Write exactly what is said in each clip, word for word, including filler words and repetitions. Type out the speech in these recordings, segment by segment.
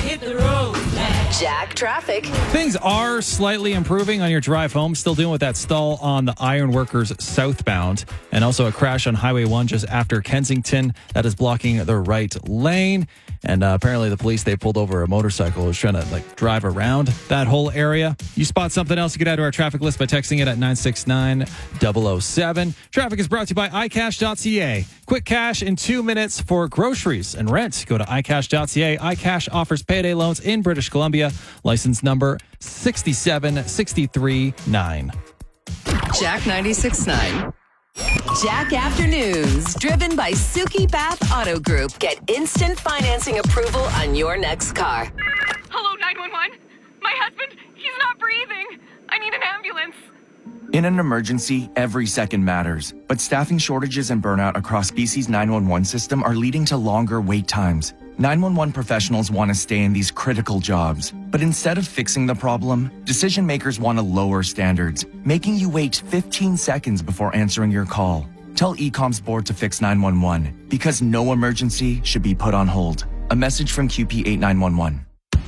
hit the road, Jack. Jack traffic. Things are slightly improving on your drive home. Still dealing with that stall on the Ironworkers southbound. And also a crash on Highway one just after Kensington. That is blocking the right lane. And uh, apparently the police, they pulled over a motorcycle who was trying to like drive around that whole area. You spot something else, you can add to our traffic list by texting it at nine six nine, zero zero seven. Traffic is brought to you by i cash dot c a. Quick cash in two minutes for groceries and rent. Go to i cash dot c a. iCash offers payday loans in British Columbia. License number six seven six three nine. Jack ninety-six point nine. Jack Afternoons, driven by Suki Bath Auto Group. Get instant financing approval on your next car. Hello, nine one one. My husband, he's not breathing. I need an ambulance. In an emergency, every second matters. But staffing shortages and burnout across B C's nine one one system are leading to longer wait times. nine one one professionals want to stay in these critical jobs. But instead of fixing the problem, decision makers want to lower standards, making you wait fifteen seconds before answering your call. Tell E COM's board to fix nine one one, because no emergency should be put on hold. A message from Q P eight nine one one.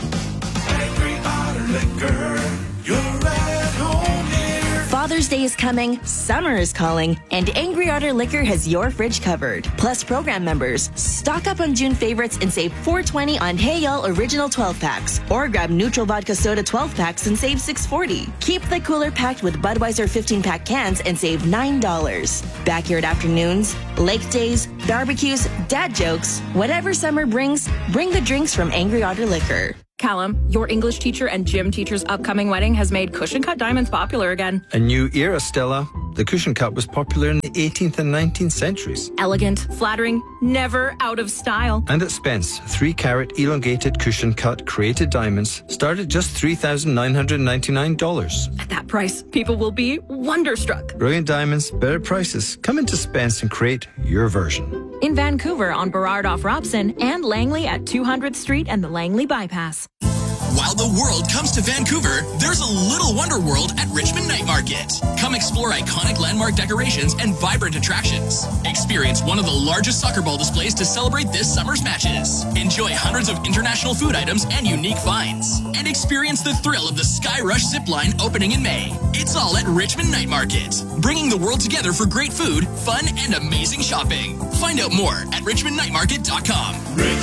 Father's Day is coming, summer is calling, and Angry Otter Liquor has your fridge covered. Plus, program members, stock up on June favorites and save four dollars and twenty cents on Hey Y'all Original twelve packs. Or grab Neutral Vodka Soda twelve packs and save six dollars and forty cents. Keep the cooler packed with Budweiser fifteen pack cans and save nine dollars. Backyard afternoons, lake days, barbecues, dad jokes, whatever summer brings, bring the drinks from Angry Otter Liquor. Callum, your English teacher and gym teacher's upcoming wedding has made cushion cut diamonds popular again. A new era, Stella. The cushion cut was popular in the eighteenth and nineteenth centuries. Elegant, flattering, never out of style. And at Spence, three carat elongated cushion cut created diamonds start at just three thousand nine hundred ninety-nine dollars. At that price, people will be wonderstruck. Brilliant diamonds, better prices. Come into Spence and create your version. In Vancouver on Burrard off Robson and Langley at two hundredth Street and the Langley Bypass. While the world comes to Vancouver, there's a little wonder world at Richmond Night Market. Come explore iconic landmark decorations and vibrant attractions. Experience one of the largest soccer ball displays to celebrate this summer's matches. Enjoy hundreds of international food items and unique finds. And experience the thrill of the Sky Rush zipline opening in May. It's all at Richmond Night Market, bringing the world together for great food, fun, and amazing shopping. Find out more at richmond night market dot com.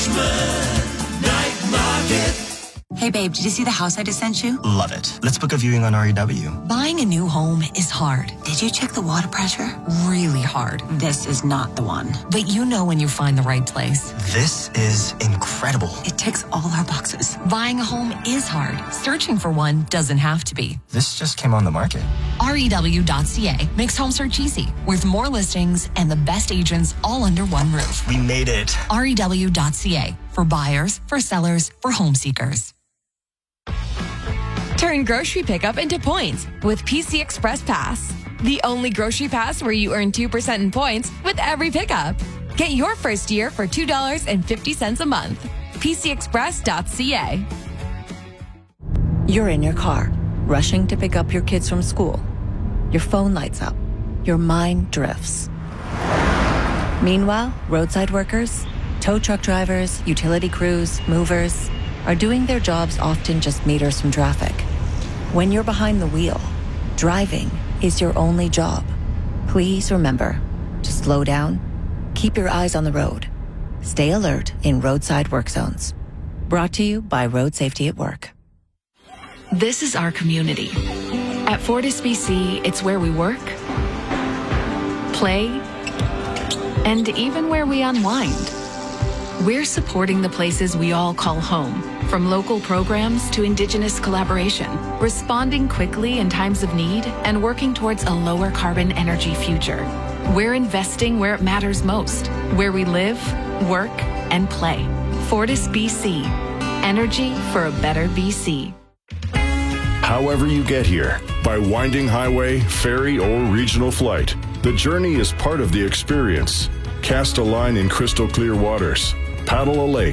Richmond Night Market. Hey babe, did you see the house I just sent you? Love it. Let's book a viewing on R E W. Buying a new home is hard. Did you check the water pressure? Really hard. This is not the one. But you know when you find the right place. This is incredible. It ticks all our boxes. Buying a home is hard. Searching for one doesn't have to be. This just came on the market. R E W dot C A makes home search easy, with more listings and the best agents all under one roof. We made it. R E W dot C A, for buyers, for sellers, for home seekers. Turn grocery pickup into points with P C Express Pass. The only grocery pass where you earn two percent in points with every pickup. Get your first year for two dollars and fifty cents a month. P C express dot C A. You're in your car, rushing to pick up your kids from school. Your phone lights up. Your mind drifts. Meanwhile, roadside workers, tow truck drivers, utility crews, movers are doing their jobs often just meters from traffic. When you're behind the wheel, driving is your only job. Please remember to slow down, keep your eyes on the road, stay alert in roadside work zones. Brought to you by Road Safety at Work. This is our community. At Fortis B C, it's where we work, play, and even where we unwind. We're supporting the places we all call home, from local programs to Indigenous collaboration, responding quickly in times of need and working towards a lower carbon energy future. We're investing where it matters most, where we live, work, and play. Fortis B C, energy for a better B C. However you get here, by winding highway, ferry, or regional flight, the journey is part of the experience. Cast a line in crystal clear waters, paddle a lake,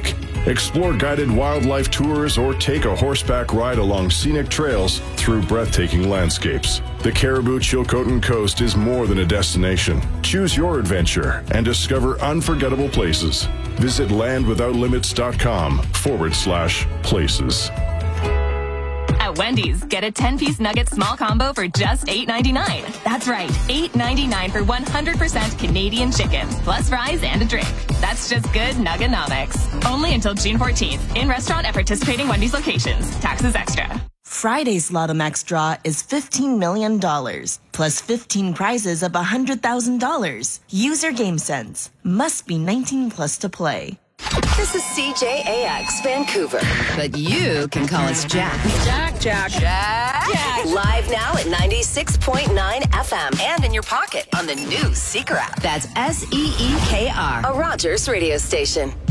Explore guided wildlife tours or take a horseback ride along scenic trails through breathtaking landscapes. The Caribou Chilcotin Coast is more than a destination. Choose your adventure and discover unforgettable places. Visit landwithoutlimits.com forward slash places. At Wendy's, get a ten-piece nugget small combo for just eight ninety-nine. That's right, eight ninety-nine for one hundred percent Canadian chicken, plus fries and a drink. That's just good nuggenomics. Only until June fourteenth. In restaurant at participating Wendy's locations. Taxes extra. Friday's Lotto Max draw is fifteen million dollars, plus fifteen prizes of one hundred thousand dollars. Use your game sense. Must be nineteen plus to play. This is C J A X Vancouver, but you can call us Jack. Jack, Jack, Jack. Jack. Live now at ninety-six point nine F M and in your pocket on the new Seeker app. That's S E E K R, a Rogers radio station.